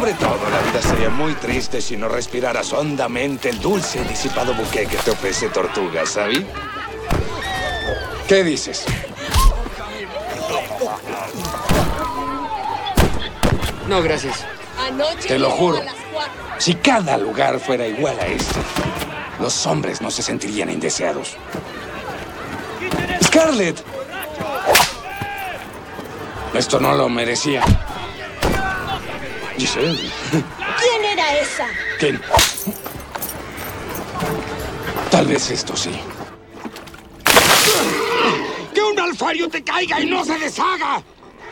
Sobre todo, la vida sería muy triste si no respiraras hondamente el dulce y disipado buque que te ofrece Tortuga, ¿sabes? ¿Qué dices? No, gracias. Te lo juro. Si cada lugar fuera igual a este, los hombres no se sentirían indeseados. ¡Scarlett! Esto no lo merecía. Giselle. ¿Quién era esa? ¿Quién? Tal vez esto sí. ¡Que un alfario te caiga y no se deshaga!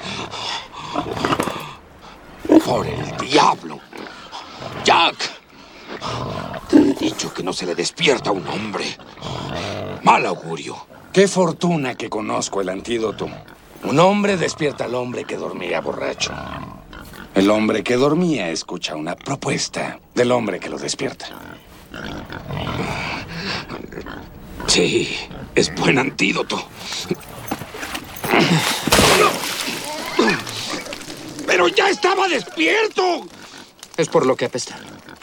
¡Por el diablo! ¡Jack! Te he dicho que no se le despierta a un hombre. Mal augurio. Qué fortuna que conozco el antídoto. Un hombre despierta al hombre que dormía borracho. El hombre que dormía escucha una propuesta del hombre que lo despierta. Sí, es buen antídoto. ¡Pero ya estaba despierto! Es por lo que apesta.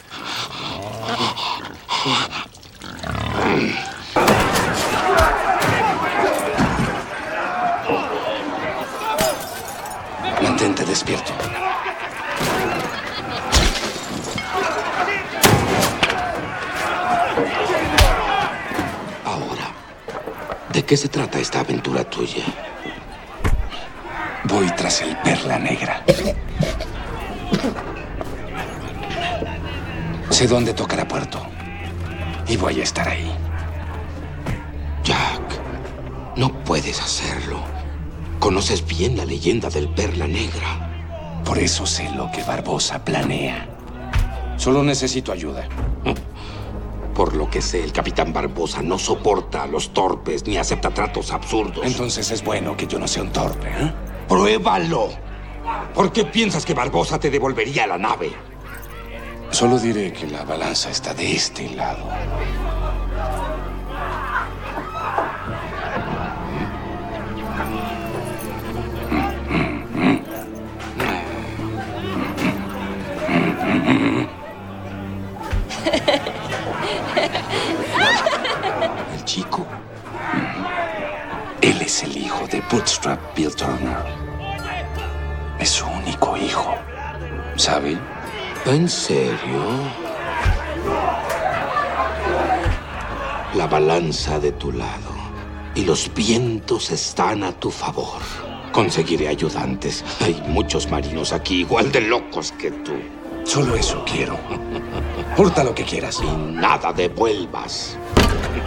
Mantente despierto. Ahora, ¿de qué se trata esta aventura tuya? Voy tras el Perla Negra. Sé dónde tocará puerto. Y voy a estar ahí. Jack, no puedes hacerlo. Conoces bien la leyenda del Perla Negra. Por eso sé lo que Barbosa planea. Solo necesito ayuda. Por lo que sé, el capitán Barbosa no soporta a los torpes ni acepta tratos absurdos. Entonces es bueno que yo no sea un torpe, ¿eh? ¡Pruébalo! ¿Por qué piensas que Barbosa te devolvería la nave? Solo diré que la balanza está de este lado. ¿El chico? Él es el hijo de Bootstrap Bill Turner. Es su único hijo. ¿Sabe? ¿En serio? La balanza de tu lado y los vientos están a tu favor. Conseguiré ayudantes. Hay muchos marinos aquí igual de locos que tú. Solo eso quiero. Hurta lo que quieras. Y nada devuelvas.